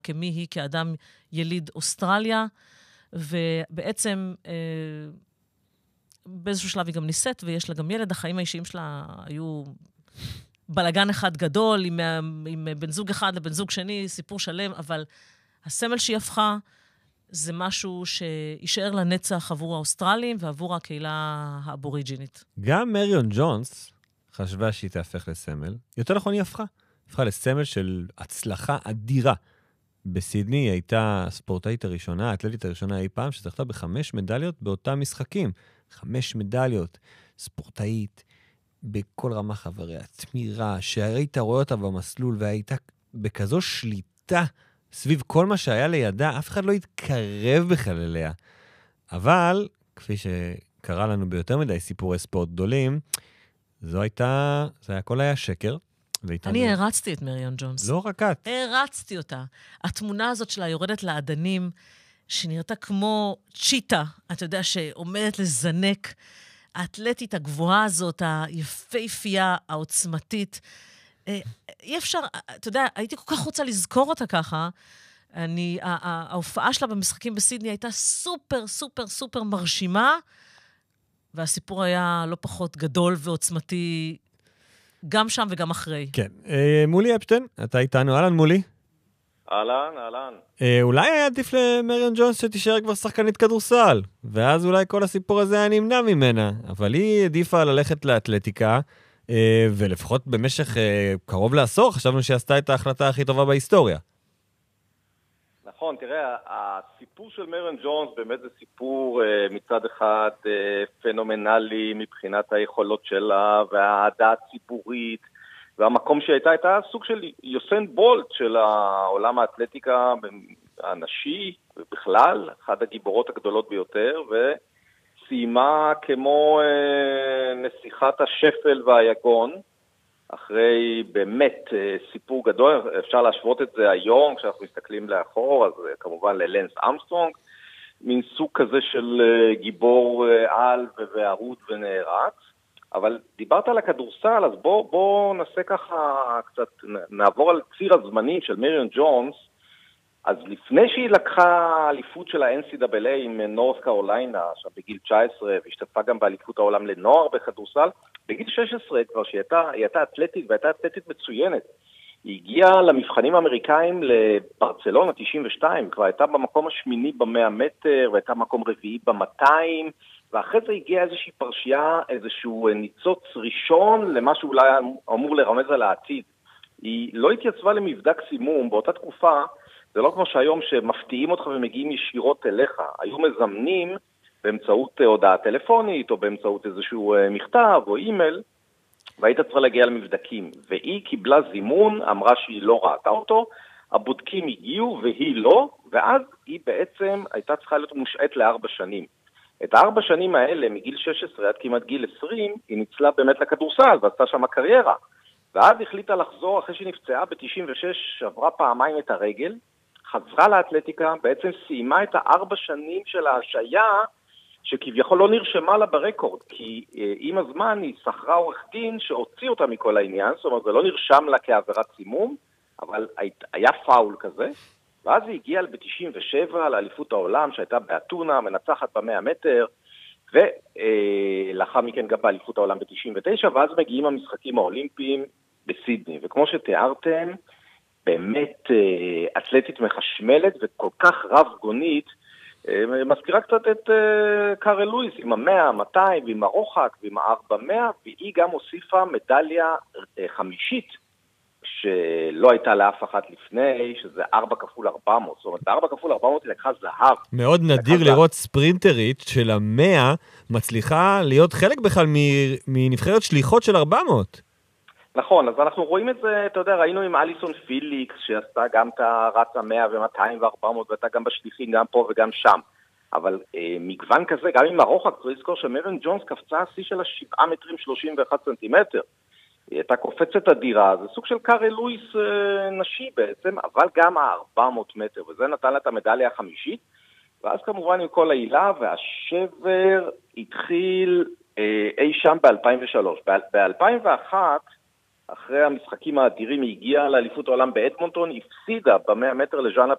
כמי היא כאדם יליד אוסטרליה, ובעצם באיזשהו שלב היא גם ניסית, ויש לה גם ילד. החיים האישיים שלה היו בלגן אחד גדול, עם בן זוג אחד לבן זוג שני, סיפור שלם, אבל הסמל שהיא הפכה, זה משהו שישאר לנצח עבור האוסטרלים ועבור הקהילה האבוריג'ינית. גם מריון ג'ונס חשבה שהיא תהפך לסמל. יותר נכון היא הפכה לסמל של הצלחה אדירה. בסידני היא הייתה הספורטאית הראשונה, האתלטית הראשונה אי פעם, שזכתה ב5 מדליות באותם משחקים. 5 מדליות, ספורטאית, בכל רמה חבריה, תמירה, שהיית רואה אותה במסלול, והייתה בכזו שליטה סביב כל מה שהיה לידה, אף אחד לא התקרב בכלל אליה. אבל, כפי שקרה לנו ביותר מדי סיפורי ספורט גדולים, זה הכל היה שקר. אני הרצתי את מריון ג'ונס. לא רק את. הרצתי אותה. התמונה הזאת שלה יורדת לאדנים, שנראתה כמו צ'יטה, אתה יודע, שעומדת לזנק, האתלטית הגבוהה הזאת, היפהפייה, העוצמתית. אי אפשר, אתה יודע, הייתי כל כך רוצה לזכור אותה ככה. ההופעה שלה במשחקים בסידני הייתה סופר, סופר, סופר מרשימה, והסיפור היה לא פחות גדול ועוצמתי, גם שם וגם אחרי. כן. מולי אפשטיין, אתה איתנו. אהלן, מולי. אהלן. אולי היה עדיף למריון ג'ונס שתישאר כבר שחקנית כדורסל, ואז אולי כל הסיפור הזה היה נמנע ממנה, אבל היא עדיפה ללכת לאתלטיקה, ולפחות במשך קרוב לעשור חשבנו שהיא עשתה את ההחלטה הכי טובה בהיסטוריה. נכון, תראה, הסיפור של מריון ג'ונס באמת זה סיפור מצד אחד פנומנלי מבחינת היכולות שלה והאהדה הציבורית, והמקום שהייתה סוג של יוסיין בולט של העולם האתלטיקה הנשי ובכלל, אחת הגיבורות הגדולות ביותר, וסיימה כמו נסיכת השפל והיגון, אחרי באמת סיפור גדול. אפשר להשוות את זה היום, כשאנחנו מסתכלים לאחור, אז כמובן ללנס אמסטרונג, מין סוג כזה של גיבור על וערוד ונערץ. אבל דיברת על הכדורסל, אז בוא נעשה ככה קצת, נעבור על ציר הזמנים של מריון ג'ונס. אז לפני שהיא לקחה אליפות של ה-NCAA עם נורת קרוליינה, שם בגיל 19, והשתתפה גם באליפות העולם לנוער בכדורסל, בגיל 16 כבר שהיא הייתה אתלטית, והייתה אתלטית מצוינת. היא הגיעה למבחנים האמריקאים לברצלונה 92, כבר הייתה במקום השמיני ב100 מטר, והייתה מקום רביעי ב200, ואחרי זה הגיעה איזושהי פרשייה, איזשהו ניצוץ ראשון למה שאולי אמור לרמז על העתיד. היא לא התייצבה למבדק סימום באותה תקופה, זה לא כמו שהיום שמפתיעים אותך ומגיעים ישירות אליך. היו מזמנים באמצעות הודעה טלפונית, או באמצעות איזשהו מכתב או אימייל, והיית צריכה להגיע למבדקים. והיא קיבלה זימון, אמרה שהיא לא ראתה אותו, הבודקים הגיעו והיא לא, ואז היא בעצם הייתה צריכה להיות מושעת ל4 שנים. את 4 שנים האלה, מגיל 16 עד כמעט גיל 20, היא ניצלה באמת לכדורסל, ועשתה שם קריירה. ואז החליטה לחזור אחרי שנפצעה ב-96, עברה פעמיים את הרגל, חזרה לאתלטיקה, בעצם סיימה את 4 שנים של ההשעיה, שכביכול לא נרשמה לה ברקורד, כי עם הזמן היא שכרה עורך דין שהוציא אותה מכל העניין, זאת אומרת, זה לא נרשם לה כעבירת סימום, אבל היה פאול כזה, ואז היא הגיעה ב-97 לאליפות העולם, שהייתה באתונה, מנצחת ב100 מטר, ולאחר מכן גם באליפות העולם ב-99, ואז מגיעים המשחקים האולימפיים בסידני, וכמו שתיארתם, באמת אתלטית מחשמלת וכל כך רב גונית, מזכירה קצת את קארל לואיס עם ה100, 200 ועם הרוחק ועם ה400, והיא גם הוסיפה מדליה חמישית שלא הייתה לאף אחת לפני, שזה 4 כפול 400, זאת אומרת 4 כפול 400 היא לקחה זהב. מאוד נדיר לראות ספרינטרית של ה100 מצליחה להיות חלק בכלל מנבחרת שליחות של 400. נכון, אז אנחנו רואים את זה, אתה יודע, ראינו עם אליסון פיליקס, שעשתה גם את הרץ 100 ו200 ו400, והייתה גם בשליחים, גם פה וגם שם. אבל מגוון כזה, גם עם הרוחק, צריך לזכור שמריון ג'ונס קפצה השיא של 7 מטרים 31 סנטימטר. היא הייתה קופצת אדירה, זה סוג של קארל לואיס נשי בעצם, אבל גם ה400 מטר, וזה נתן לה את המדליה החמישית. ואז כמובן עם כל העילה, והשבר התחיל אי שם ב-2003. ב-2001, אחרי המשחקים האדירים, היא הגיעה לאליפות העולם באדמונטון, הפסידה ב100 מטר לז'אנה